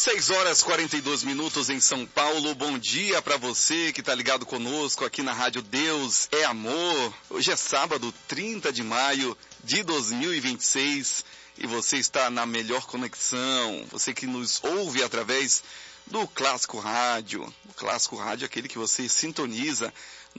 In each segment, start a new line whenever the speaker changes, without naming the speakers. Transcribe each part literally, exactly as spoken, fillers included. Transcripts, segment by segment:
seis horas e quarenta e dois minutos em São Paulo. Bom dia para você que está ligado conosco aqui na Rádio Deus é Amor. Hoje é sábado, trinta de maio de dois mil e vinte e seis e você está na melhor conexão. Você que nos ouve através do Clássico Rádio. O Clássico Rádio é aquele que você sintoniza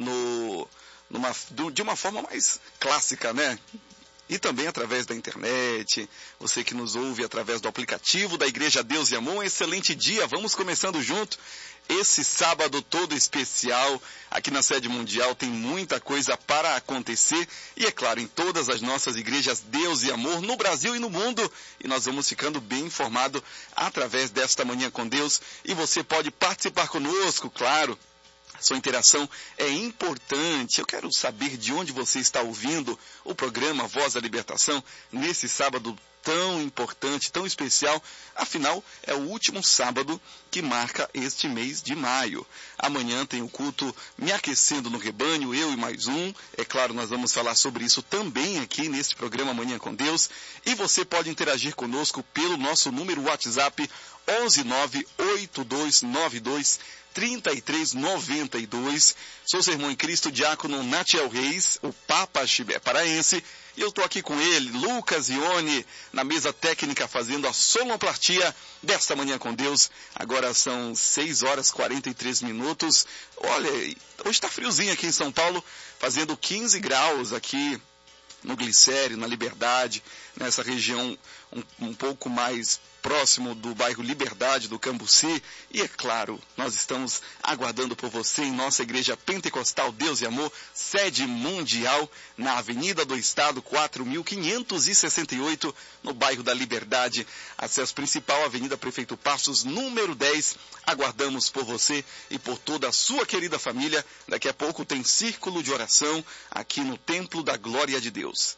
no, numa, de uma forma mais clássica, né? E também através da internet, você que nos ouve através do aplicativo da Igreja Deus e Amor. Um excelente dia, vamos começando junto. Esse sábado todo especial, aqui na sede mundial, tem muita coisa para acontecer. E é claro, em todas as nossas igrejas Deus e Amor, no Brasil e no mundo. E nós vamos ficando bem informados através desta Manhã com Deus. E você pode participar conosco, claro. Sua interação é importante. Eu quero saber de onde você está ouvindo o programa Voz da Libertação nesse sábado tão importante, tão especial. Afinal, é o último sábado que marca este mês de maio. Amanhã tem o culto Me Aquecendo no Rebanho, eu e mais um. É claro, nós vamos falar sobre isso também aqui neste programa Manhã com Deus. E você pode interagir conosco pelo nosso número WhatsApp onze nove oito dois nove dois trinta e três noventa e dois. Sou seu irmão em Cristo, diácono Natiel Reis, o Papa Chibé paraense, e eu estou aqui com ele, Lucas Ione, na mesa técnica fazendo a sonoplastia desta Manhã com Deus. Agora são seis horas e quarenta e três minutos. Olha, hoje está friozinho aqui em São Paulo, fazendo quinze graus aqui no Glicério, na Liberdade, nessa região um, um pouco mais próximo do bairro Liberdade, do Cambuci. E é claro, nós estamos aguardando por você em nossa Igreja Pentecostal Deus e Amor, sede mundial, na Avenida do Estado, quatro mil quinhentos e sessenta e oito, no bairro da Liberdade, acesso principal, Avenida Prefeito Passos, número dez. Aguardamos por você e por toda a sua querida família. Daqui a pouco tem círculo de oração aqui no Templo da Glória de Deus.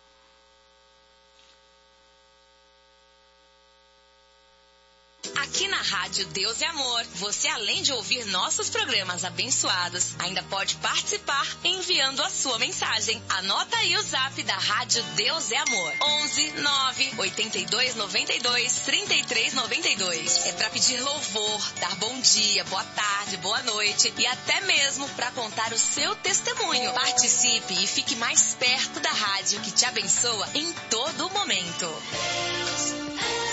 Aqui na Rádio Deus e Amor, você além de ouvir nossos programas abençoados, ainda pode participar enviando a sua mensagem. Anota aí o zap da Rádio Deus e Amor, onze nove oito dois nove dois trinta e três noventa e dois. É para pedir louvor, dar bom dia, boa tarde, boa noite e até mesmo para contar o seu testemunho. Participe e fique mais perto da rádio que te abençoa em todo momento. Deus é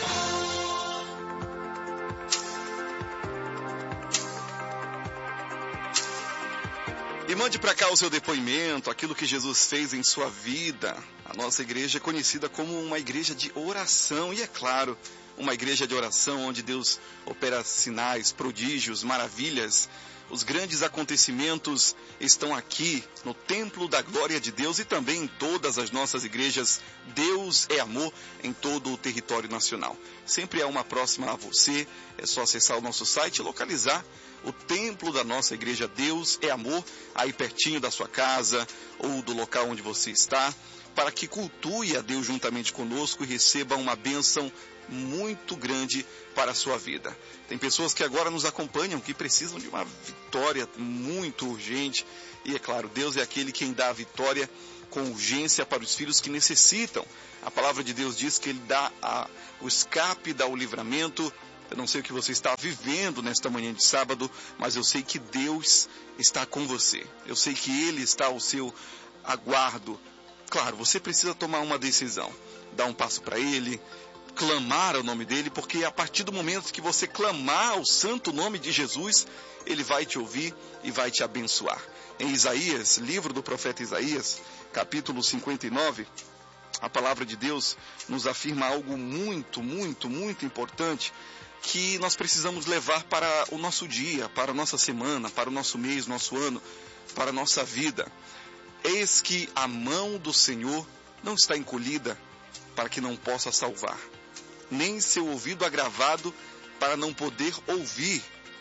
E mande para cá o seu depoimento, aquilo que Jesus fez em sua vida. A nossa igreja é conhecida como uma igreja de oração. E é claro, uma igreja de oração onde Deus opera sinais, prodígios, maravilhas. Os grandes acontecimentos estão aqui no Templo da Glória de Deus e também em todas as nossas igrejas. Deus é Amor em todo o território nacional. Sempre há uma próxima a você. É só acessar o nosso site e localizar o templo da nossa igreja Deus é Amor, aí pertinho da sua casa ou do local onde você está, para que cultue a Deus juntamente conosco e receba uma bênção muito grande para a sua vida. Tem pessoas que agora nos acompanham que precisam de uma vitória muito urgente. E é claro, Deus é aquele quem dá a vitória com urgência para os filhos que necessitam. A palavra de Deus diz que Ele dá a, o escape, dá o livramento. Eu não sei o que você está vivendo nesta manhã de sábado, mas eu sei que Deus está com você. Eu sei que Ele está ao seu aguardo. Claro, você precisa tomar uma decisão, dar um passo para Ele, clamar o nome dEle, porque a partir do momento que você clamar o santo nome de Jesus, Ele vai te ouvir e vai te abençoar. Em Isaías, livro do profeta Isaías, capítulo cinquenta e nove, a palavra de Deus nos afirma algo muito, muito, muito importante, que nós precisamos levar para o nosso dia, para a nossa semana, para o nosso mês, nosso ano, para a nossa vida. Eis que a mão do Senhor não está encolhida para que não possa salvar, nem seu ouvido agravado para não poder ouvir,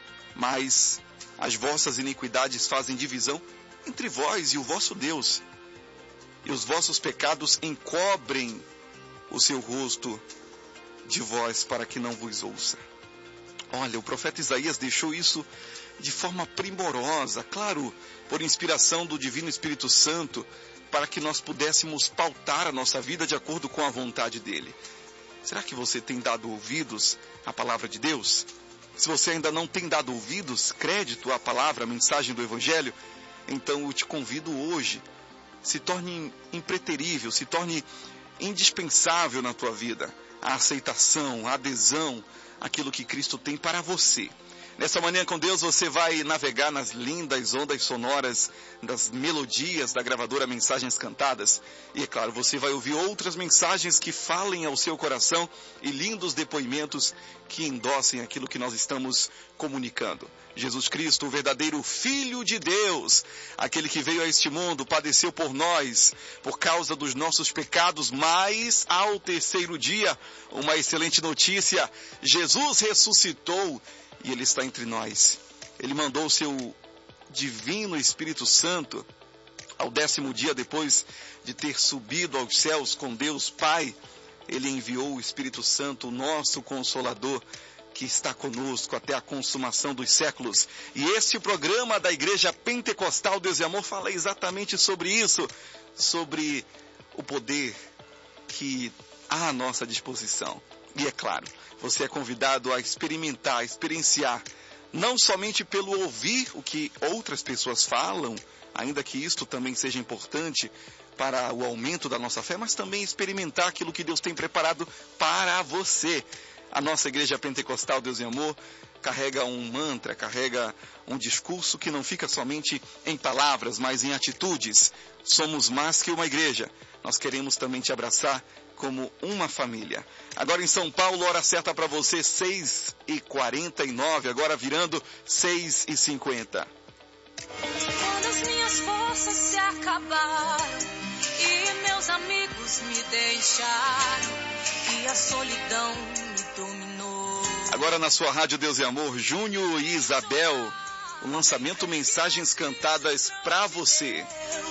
mas as vossas iniquidades fazem divisão entre vós e o vosso Deus, e os vossos pecados encobrem o seu rosto de vós para que não vos ouça. Olha, o profeta Isaías deixou isso de forma primorosa, claro, por inspiração do Divino Espírito Santo, para que nós pudéssemos pautar a nossa vida de acordo com a vontade dele. Será que você tem dado ouvidos à palavra de Deus? Se você ainda não tem dado ouvidos, crédito à palavra, à mensagem do Evangelho, então eu te convido hoje, se torne impreterível, se torne indispensável na tua vida a aceitação, a adesão àquilo que Cristo tem para você. Nessa manhã com Deus você vai navegar nas lindas ondas sonoras das melodias da gravadora Mensagens Cantadas. E é claro, você vai ouvir outras mensagens que falem ao seu coração e lindos depoimentos que endossem aquilo que nós estamos comunicando. Jesus Cristo, o verdadeiro Filho de Deus, aquele que veio a este mundo, padeceu por nós, por causa dos nossos pecados, mas ao terceiro dia, uma excelente notícia, Jesus ressuscitou. E Ele está entre nós. Ele mandou o seu divino Espírito Santo ao décimo dia depois de ter subido aos céus com Deus Pai. Ele enviou o Espírito Santo, o nosso Consolador, que está conosco até a consumação dos séculos. E este programa da Igreja Pentecostal Deus e Amor fala exatamente sobre isso, sobre o poder que há à nossa disposição. E é claro, você é convidado a experimentar, a experienciar, não somente pelo ouvir o que outras pessoas falam, ainda que isto também seja importante para o aumento da nossa fé, mas também experimentar aquilo que Deus tem preparado para você. A nossa Igreja Pentecostal Deus e Amor carrega um mantra, carrega um discurso que não fica somente em palavras, mas em atitudes. Somos mais que uma igreja. Nós queremos também te abraçar como uma família. Agora em São Paulo, hora certa para você, seis e quarenta e nove, agora virando seis e cinquenta.
Quando as minhas forças se acabaram e meus amigos me deixaram e a solidão me dominou.
Agora na sua rádio Deus e Amor, Júnior e Isabel, o lançamento Mensagens Cantadas para você.